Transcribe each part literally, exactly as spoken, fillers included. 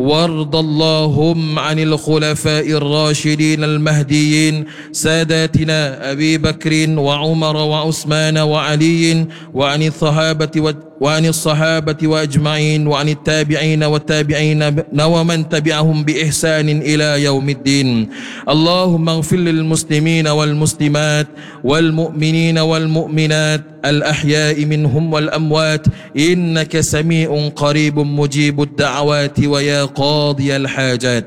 وارض اللهم عن الخلفاء الراشدين المهديين ساداتنا أبي بكر وعمر وعثمان وعلي وعن الصحابة وعن الصحابة وأجمعين وعن التابعين والتابعين ومن تبعهم بإحسان إلى يوم الدين. اللهم اغفر للمسلمين والمسلمات والمؤمنين والمؤمنات الأحياء منهم والأموات إنك سميع قريب مجيب الدعوات ويا قاضي الحاجات.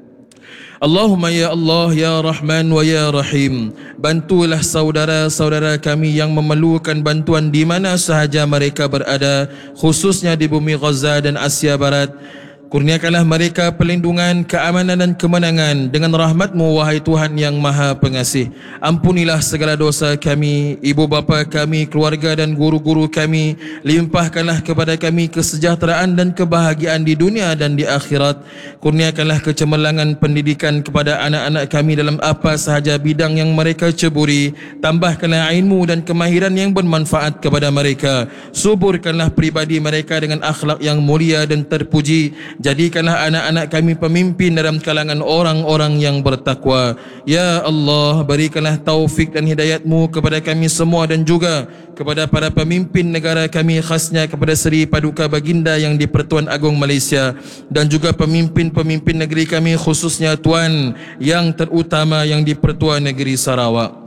Allahumma ya Allah ya Rahman wa ya Rahim, bantulah saudara-saudara kami yang memerlukan bantuan di mana sahaja mereka berada, khususnya di bumi Gaza dan Asia Barat. Kurniakanlah mereka perlindungan, keamanan dan kemenangan dengan rahmat-Mu wahai Tuhan yang Maha Pengasih. Ampunilah segala dosa kami, ibu bapa kami, keluarga dan guru-guru kami. Limpahkanlah kepada kami kesejahteraan dan kebahagiaan di dunia dan di akhirat. Kurniakanlah kecemerlangan pendidikan kepada anak-anak kami dalam apa sahaja bidang yang mereka ceburi. Tambahkanlah ilmu dan kemahiran yang bermanfaat kepada mereka. Suburkanlah pribadi mereka dengan akhlak yang mulia dan terpuji. Jadikanlah anak-anak kami pemimpin dalam kalangan orang-orang yang bertakwa. Ya Allah, berikanlah taufik dan hidayat-Mu kepada kami semua dan juga kepada para pemimpin negara kami, khasnya kepada Seri Paduka Baginda yang di-Pertuan Agong Malaysia dan juga pemimpin-pemimpin negeri kami, khususnya Tuan yang terutama yang di-Pertuan Negeri Sarawak.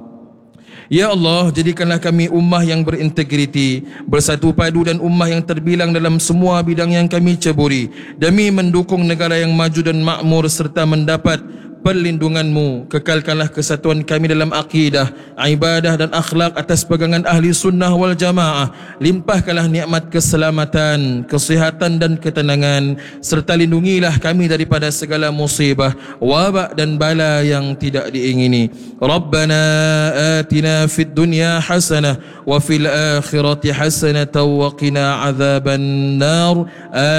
Ya Allah, jadikanlah kami ummah yang berintegriti, bersatu padu dan ummah yang terbilang dalam semua bidang yang kami ceburi, demi mendukung negara yang maju dan makmur serta mendapat perlindungan-Mu. Kekalkanlah kesatuan kami dalam akidah, ibadah dan akhlak atas pegangan ahli sunnah wal jamaah. Limpahkanlah nikmat keselamatan, kesihatan dan ketenangan, serta lindungilah kami daripada segala musibah, wabak dan bala yang tidak diingini. Rabbana atina fid dunya hasanah wa fil akhirati hasanah wa qina azaban nar.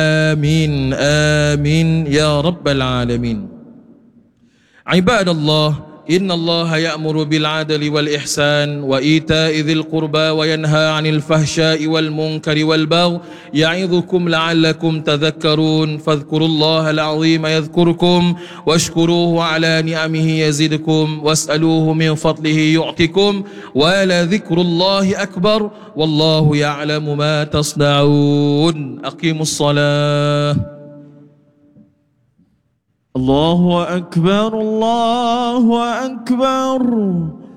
Amin amin ya rabbal alamin. عباد الله إن الله يأمر بالعدل والإحسان وإيتاء ذي القربى وينهى عن الفحشاء والمنكر والبغي يعظكم لعلكم تذكرون فاذكروا الله العظيم يذكركم واشكروه على نعمه يزدكم واسألوه من فضله يعطكم ولذكر الله أكبر والله يعلم ما تصنعون. أقيموا الصلاة. الله أكبر الله أكبر